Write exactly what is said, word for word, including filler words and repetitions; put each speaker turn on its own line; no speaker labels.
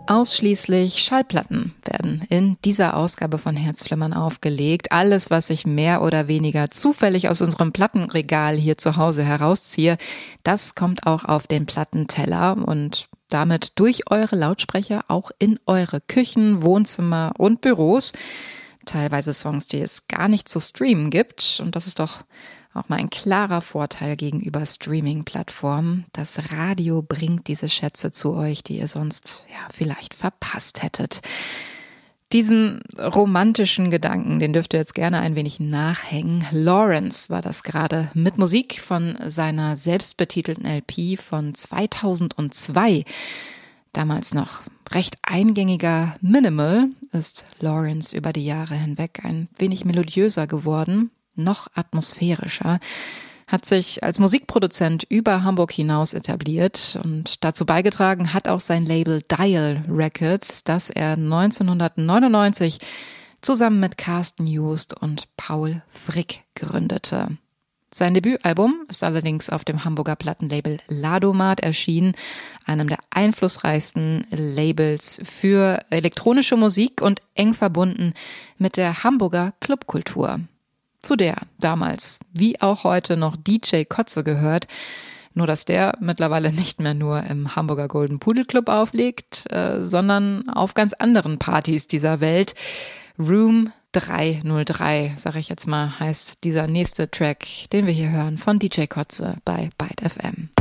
Ausschließlich Schallplatten werden in dieser Ausgabe von Herzflimmern aufgelegt. Alles, was ich mehr oder weniger zufällig aus unserem Plattenregal hier zu Hause herausziehe, das kommt auch auf den Plattenteller und damit durch eure Lautsprecher auch in eure Küchen, Wohnzimmer und Büros. Teilweise Songs, die es gar nicht zu streamen gibt. Und das ist doch auch mal ein klarer Vorteil gegenüber Streaming-Plattformen. Das Radio bringt diese Schätze zu euch, die ihr sonst ja vielleicht verpasst hättet. Diesen romantischen Gedanken, den dürft ihr jetzt gerne ein wenig nachhängen. Lawrence war das gerade mit Musik von seiner selbstbetitelten L P von zweitausendzwei. Damals noch recht eingängiger Minimal ist Lawrence über die Jahre hinweg ein wenig melodiöser geworden, noch atmosphärischer, hat sich als Musikproduzent über Hamburg hinaus etabliert und dazu beigetragen hat auch sein Label Dial Records, das er neunzehnhundertneunundneunzig zusammen mit Carsten Just und Paul Frick gründete. Sein Debütalbum ist allerdings auf dem Hamburger Plattenlabel Ladomat erschienen, einem der einflussreichsten Labels für elektronische Musik und eng verbunden mit der Hamburger Clubkultur, zu der damals wie auch heute noch D J Kotze gehört, nur dass der mittlerweile nicht mehr nur im Hamburger Golden Pudel Club auflegt, äh, sondern auf ganz anderen Partys dieser Welt. Room drei null drei, sag ich jetzt mal, heißt dieser nächste Track, den wir hier hören von D J Kotze bei Byte F M.